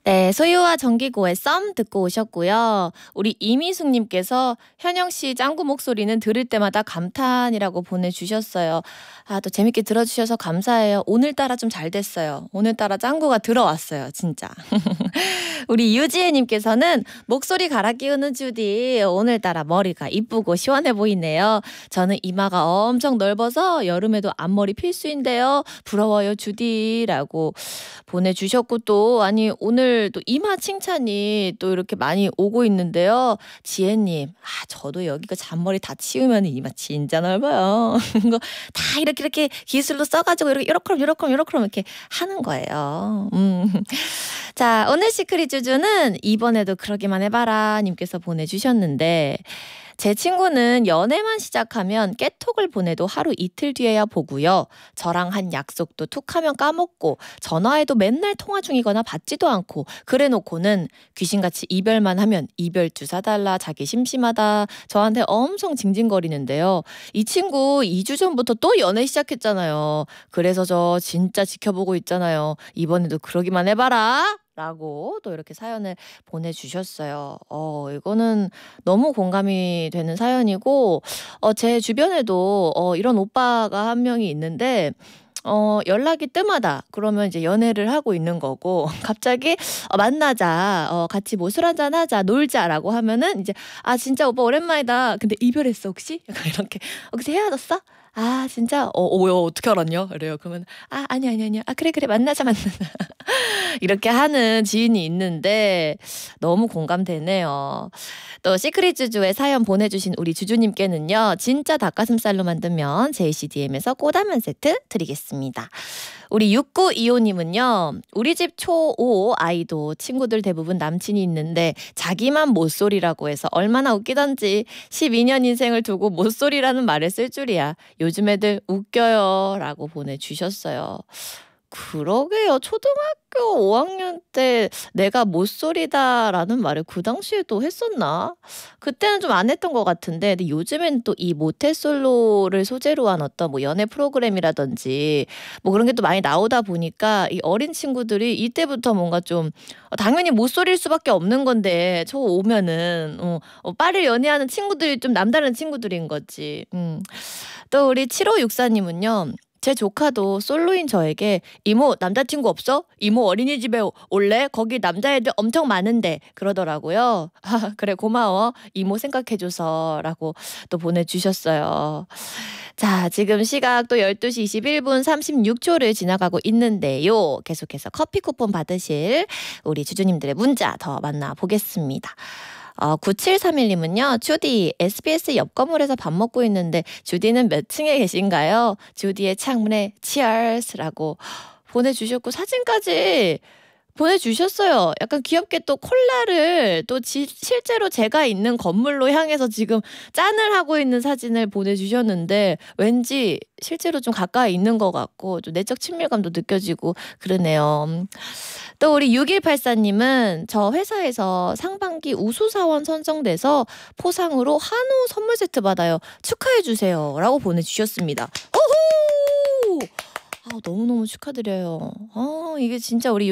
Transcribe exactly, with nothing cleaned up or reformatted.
네, 소유와 정기고의 썸 듣고 오셨고요. 우리 이미숙님께서 현영 씨 짱구 목소리는 들을 때마다 감탄이라고 보내주셨어요. 아, 또 재밌게 들어주셔서 감사해요. 오늘따라 좀 잘 됐어요. 오늘따라 짱구가 들어왔어요, 진짜. 우리 유지혜님께서는 목소리 갈아 끼우는 주디 오늘따라 머리가 이쁘고 시원해 보이네요. 저는 이마가 엄청 넓어서 여름에도 앞머리 필수인데요. 부러워요 주디라고 보내주셨고, 또 아니 오늘 또 이마 칭찬이 또 이렇게 많이 오고 있는데요. 지혜님, 아 저도 여기가 잔머리 다 치우면 이마 진짜 넓어요. 이거 다 이렇게 이렇게 기술로 써가지고 이렇게 요렇게 요렇게 요렇게 이렇게 하는 거예요. 음. 자, 오늘 시크릿 주주는 이번에도 그러기만 해봐라 님께서 보내주셨는데, 제 친구는 연애만 시작하면 깨톡을 보내도 하루 이틀 뒤에야 보고요. 저랑 한 약속도 툭 하면 까먹고 전화해도 맨날 통화 중이거나 받지도 않고, 그래놓고는 귀신같이 이별만 하면 이별주 사달라, 자기 심심하다 저한테 엄청 징징거리는데요. 이 친구 이 주 전부터 또 연애 시작했잖아요. 그래서 저 진짜 지켜보고 있잖아요. 이번에도 그러기만 해봐라 라고 또 이렇게 사연을 보내주셨어요. 어, 이거는 너무 공감이 되는 사연이고, 어, 제 주변에도 어, 이런 오빠가 한 명이 있는데, 어, 연락이 뜸하다 그러면 이제 연애를 하고 있는 거고, 갑자기 어, 만나자, 어, 같이 뭐 술 한잔 하자, 놀자라고 하면은 이제 아 진짜 오빠 오랜만이다. 근데 이별했어 혹시? 약간 이렇게 혹시 헤어졌어? 아 진짜? 어, 어, 왜 어떻게 알았냐? 이래요. 그러면 아 아니 아니 아니야. 아 그래 그래 만나자 만나자. 이렇게 하는 지인이 있는데 너무 공감되네요. 또 시크릿 주주의 사연 보내주신 우리 주주님께는요, 진짜 닭가슴살로 만든 면 제이씨디엠에서 꼬다면 세트 드리겠습니다. 우리 육구이오님은요, 우리 집 초오 아이도 친구들 대부분 남친이 있는데 자기만 모쏠이라고 해서 얼마나 웃기던지 십이 년 인생을 두고 모쏠이라는 말을 쓸 줄이야. 요즘 애들 웃겨요 라고 보내주셨어요. 그러게요. 초등학교 오 학년 때 내가 모쏠이다라는 말을 그 당시에도 했었나? 그때는 좀 안 했던 것 같은데, 근데 요즘엔 또 이 모태솔로를 소재로 한 어떤 뭐 연애 프로그램이라든지 뭐 그런 게 또 많이 나오다 보니까 이 어린 친구들이 이때부터 뭔가 좀 어, 당연히 모쏠일 수밖에 없는 건데 저 오면은 어, 어, 빠를 연애하는 친구들이 좀 남다른 친구들인 거지. 음. 또 우리 칠오육사님은요. 제 조카도 솔로인 저에게 이모 남자친구 없어? 이모 어린이집에 올래? 거기 남자애들 엄청 많은데 그러더라고요. 아, 그래 고마워 이모 생각해줘서 라고 또 보내주셨어요. 자, 지금 시각 또 열두 시 이십일 분 삼십육 초를 지나가고 있는데요. 계속해서 커피 쿠폰 받으실 우리 주주님들의 문자 더 만나보겠습니다. 어, 구칠삼일님은요. 주디 에스비에스 옆 건물에서 밥 먹고 있는데 주디는 몇 층에 계신가요? 주디의 창문에 치얼스라고 보내주셨고 사진까지 보내주셨어요. 약간 귀엽게 또 콜라를 또 지, 실제로 제가 있는 건물로 향해서 지금 짠을 하고 있는 사진을 보내주셨는데 왠지 실제로 좀 가까이 있는 것 같고 좀 내적 친밀감도 느껴지고 그러네요. 또 우리 육일팔사님은 저 회사에서 상반기 우수사원 선정돼서 포상으로 한우 선물 세트 받아요. 축하해주세요 라고 보내주셨습니다. 오호! 아, 너무너무 축하드려요. 아, 이게 진짜 우리